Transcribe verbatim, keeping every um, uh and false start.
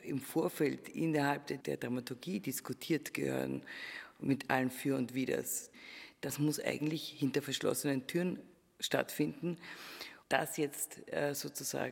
im Vorfeld innerhalb der Dramaturgie diskutiert gehören, mit allen Für und Widers. Das muss eigentlich hinter verschlossenen Türen stattfinden. Das jetzt sozusagen